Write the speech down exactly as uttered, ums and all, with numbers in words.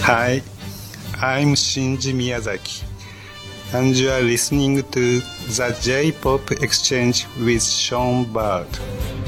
Hi, I'm Shinji Miyazaki, and you are listening to the J-Pop Exchange with Sean Bird.